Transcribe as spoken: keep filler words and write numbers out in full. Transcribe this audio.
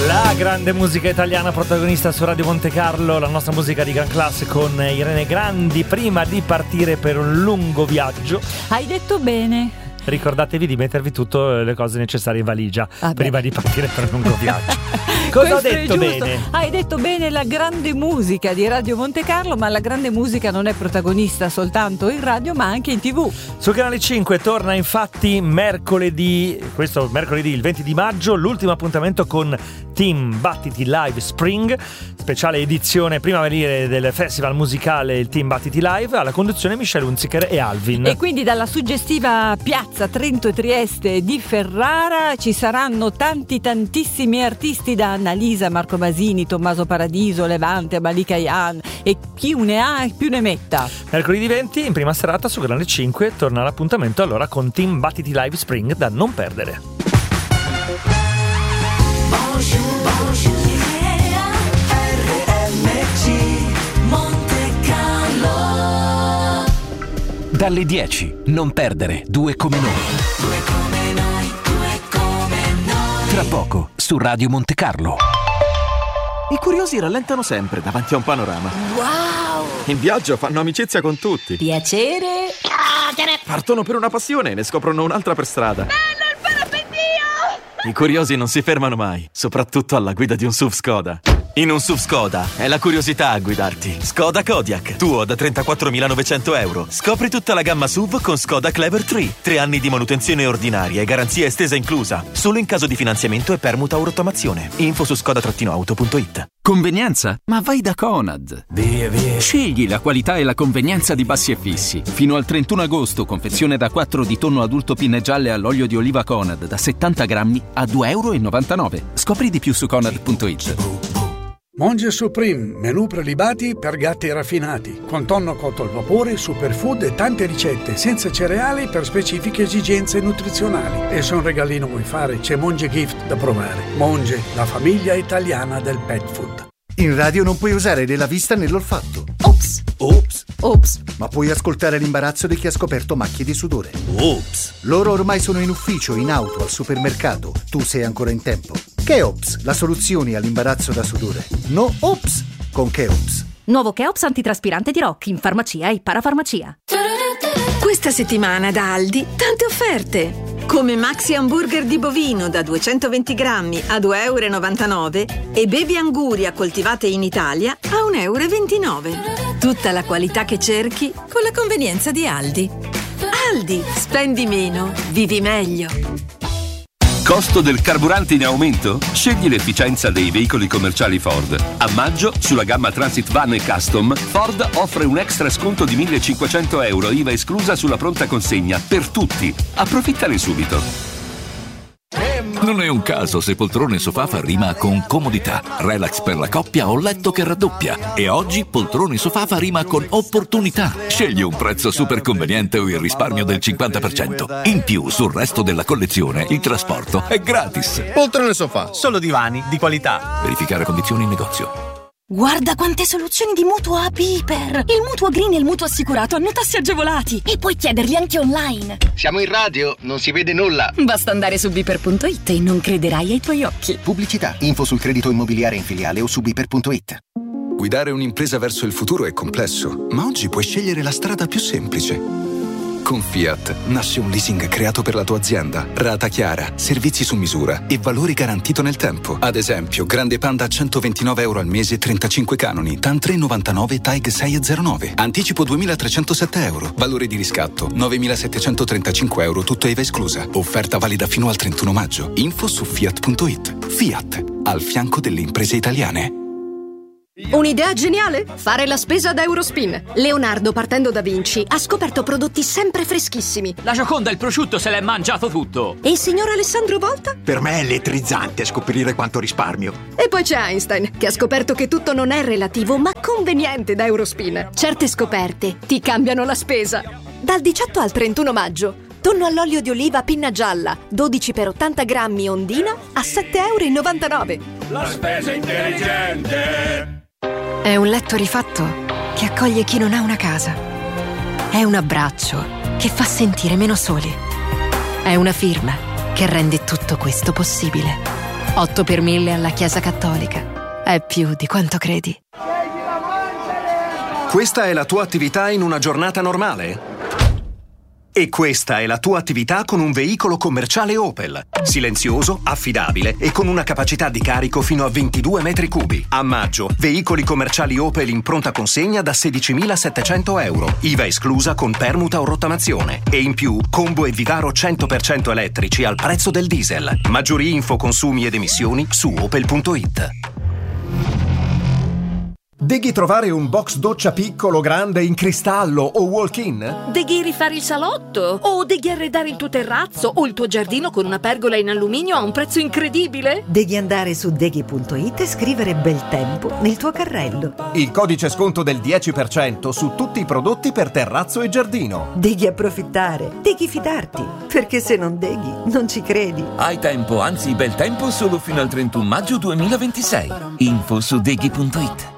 La grande musica italiana protagonista su Radio Monte Carlo, la nostra musica di gran classe con Irene Grandi. Prima di partire per un lungo viaggio, hai detto bene. Ricordatevi di mettervi tutte le cose necessarie in valigia ah prima di partire per un lungo viaggio. Cosa ho detto bene? Hai detto bene, la grande musica di Radio Monte Carlo, ma la grande musica non è protagonista soltanto in radio ma anche in tv. Su Canale cinque torna infatti mercoledì, questo mercoledì il venti di maggio, l'ultimo appuntamento con Team Battiti Live Spring, speciale edizione primaverile del festival musicale il Team Battiti Live, alla conduzione Michele Hunziker e Alvin. E quindi dalla suggestiva piazza Trento e Trieste di Ferrara ci saranno tanti tantissimi artisti, da Annalisa, Marco Masini, Tommaso Paradiso, Levante, Malika Yan e chi ne ha più ne metta. Mercoledì venti in prima serata su Canale cinque torna l'appuntamento allora con Team Battiti Live Spring da non perdere. Bonjour, bonjour, yeah. R M C Monte Carlo. Dalle dieci, non perdere Due come noi. Due come noi, due come noi. Tra poco su Radio Monte Carlo. I curiosi rallentano sempre davanti a un panorama. Wow! In viaggio fanno amicizia con tutti. Piacere. Partono per una passione e ne scoprono un'altra per strada. Bello il parapendio! I curiosi non si fermano mai, soprattutto alla guida di un S U V Skoda. In un S U V Skoda è la curiosità a guidarti. Skoda Kodiaq, tuo da trentaquattromilanovecento euro. Scopri tutta la gamma S U V con Skoda Clever tre. Tre anni di manutenzione ordinaria e garanzia estesa inclusa. Solo in caso di finanziamento e permuta o rottamazione. Info su skoda auto punto it. Convenienza? Ma vai da Conad. Via, via. Scegli la qualità e la convenienza di Bassi e Fissi. Fino al trentuno agosto, confezione da quattro di tonno adulto pinne gialle all'olio di oliva Conad da settanta grammi a due e novantanove euro. Scopri di più su conad punto it. Monge Supreme, menù prelibati per gatti raffinati, con tonno cotto al vapore, superfood e tante ricette, senza cereali per specifiche esigenze nutrizionali. E se un regalino vuoi fare, c'è Monge Gift da provare. Monge, la famiglia italiana del pet food. In radio non puoi usare né la vista né l'olfatto. Ops! Ops! Ops! Ma puoi ascoltare l'imbarazzo di chi ha scoperto macchie di sudore. Ops! Loro ormai sono in ufficio, in auto, al supermercato. Tu sei ancora in tempo. Keops, la soluzione all'imbarazzo da sudore. No Ops con Keops. Nuovo Keops antitraspirante di Rock in farmacia e parafarmacia. Questa settimana da Aldi tante offerte. Come Maxi Hamburger di bovino da duecentoventi grammi a due e novantanove euro e Baby Anguria coltivate in Italia a un e ventinove euro. Tutta la qualità che cerchi con la convenienza di Aldi. Aldi, spendi meno, vivi meglio. Costo del carburante in aumento? Scegli l'efficienza dei veicoli commerciali Ford. A maggio, sulla gamma Transit Van e Custom, Ford offre un extra sconto di millecinquecento euro, I V A esclusa sulla pronta consegna, per tutti. Approfittane subito. Non è un caso se poltrone sofà fa rima con comodità, relax per la coppia o letto che raddoppia. E oggi poltrone sofà fa rima con opportunità. Scegli un prezzo super conveniente o il risparmio del cinquanta per cento. In più, sul resto della collezione, il trasporto è gratis. Poltrone sofà, solo divani di qualità. Verificare condizioni in negozio. Guarda quante soluzioni di mutuo a Piper! Il mutuo green e il mutuo assicurato hanno tassi agevolati e puoi chiederli anche online. Siamo in radio, non si vede nulla. Basta andare su biper punto it e non crederai ai tuoi occhi. Pubblicità, info sul credito immobiliare in filiale o su biper punto it. Guidare un'impresa verso il futuro è complesso, ma oggi puoi scegliere la strada più semplice. Con Fiat nasce un leasing creato per la tua azienda, rata chiara, servizi su misura e valori garantito nel tempo. Ad esempio, Grande Panda a centoventinove euro al mese, trentacinque canoni, TAN tre virgola novantanove, T A G sei virgola zero nove. Anticipo duemilatrecentosette euro, valore di riscatto novemilasettecentotrentacinque euro, tutto I V A esclusa. Offerta valida fino al trentuno maggio. Info su fiat punto it. Fiat, al fianco delle imprese italiane. Un'idea geniale? Fare la spesa da Eurospin. Leonardo, partendo da Vinci, ha scoperto prodotti sempre freschissimi. La Gioconda e il prosciutto se l'è mangiato tutto. E il signor Alessandro Volta? Per me è elettrizzante scoprire quanto risparmio. E poi c'è Einstein, che ha scoperto che tutto non è relativo, ma conveniente da Eurospin. Certe scoperte ti cambiano la spesa. Dal diciotto al trentuno maggio. Tonno all'olio di oliva pinna gialla, dodici per ottanta grammi Ondina a sette e novantanove euro. La spesa intelligente! È un letto rifatto che accoglie chi non ha una casa. È un abbraccio che fa sentire meno soli. È una firma che rende tutto questo possibile. otto per mille alla Chiesa Cattolica. È più di quanto credi. Questa è la tua attività in una giornata normale? E questa è la tua attività con un veicolo commerciale Opel. Silenzioso, affidabile e con una capacità di carico fino a ventidue metri cubi. A maggio, veicoli commerciali Opel in pronta consegna da sedicimilasettecento euro. I V A esclusa con permuta o rottamazione. E in più, combo e Vivaro cento per cento elettrici al prezzo del diesel. Maggiori info, consumi ed emissioni su opel punto it. Deghi trovare un box doccia piccolo, grande, in cristallo o walk-in? Deghi rifare il salotto? O deghi arredare il tuo terrazzo o il tuo giardino con una pergola in alluminio a un prezzo incredibile? Devi andare su deghi punto it e scrivere bel tempo nel tuo carrello. Il codice sconto del dieci per cento su tutti i prodotti per terrazzo e giardino. Devi approfittare, devi fidarti, perché se non deghi non ci credi. Hai tempo, anzi bel tempo solo fino al trentuno maggio duemilaventisei. Info su deghi punto it.